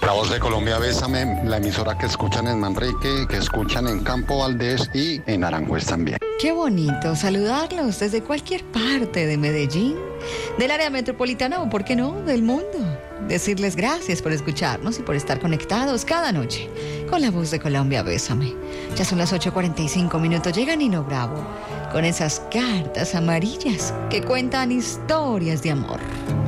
La Voz de Colombia, Bésame, la emisora que escuchan en Manrique, que escuchan en Campo Valdés y en Aranjuez también. Qué bonito saludarlos desde cualquier parte de Medellín, del área metropolitana o, por qué no, del mundo. Decirles gracias por escucharnos y por estar conectados cada noche con La Voz de Colombia, Bésame. Ya son las 8:45, llega Nino Bravo con esas cartas amarillas que cuentan historias de amor.